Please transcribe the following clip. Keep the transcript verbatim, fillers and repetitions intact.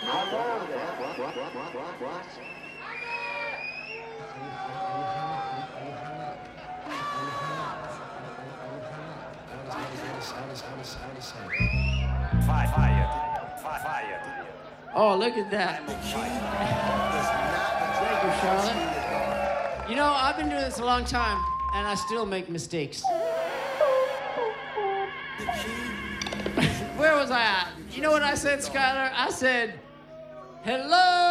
Fire. Fire. Oh, look at that. Thank you, Charlotte. You know, I've been doing this a long time, and I still make mistakes. Where was I at? You know what I said, Skylar? I said, hello.